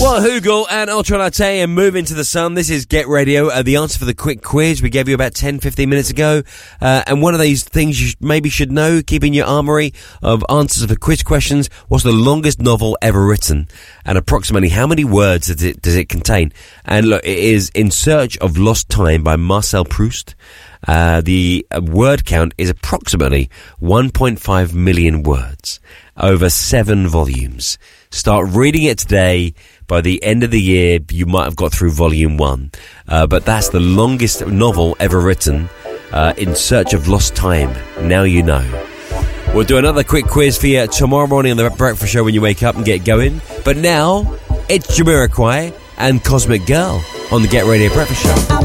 Well, Hoogle and Ultra Latte and Move Into the Sun. This is Get Radio. The answer for the quick quiz we gave you about 10-15 minutes ago. And one of these things you maybe should know, keep in your armoury of answers for quiz questions. What's the longest novel ever written? And approximately how many words does it contain? And look, it is In Search of Lost Time by Marcel Proust. The word count is approximately 1.5 million words over 7 volumes. Start reading it today. By the end of the year, you might have got through volume 1. But that's the longest novel ever written, In Search of Lost Time. Now you know. We'll do another quick quiz for you tomorrow morning on the breakfast show when you wake up and get going. But now, it's Jamiroquai and Cosmic Girl on the Get Radio Breakfast Show.